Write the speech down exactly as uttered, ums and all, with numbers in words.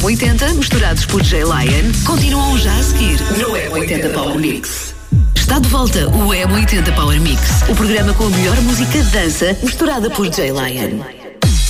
M oitenta, misturados por J Lion, continuam já a seguir no M oitenta Power Mix. Está de volta o M oitenta Power Mix, o programa com a melhor música de dança misturada por J Lion.